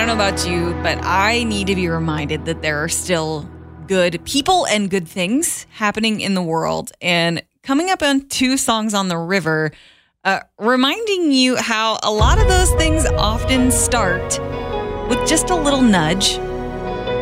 know about you, but I need to be reminded that there are still good people and good things happening in the world. And coming up on 2 Songs on the River, reminding you how a lot of those things often start with just a little nudge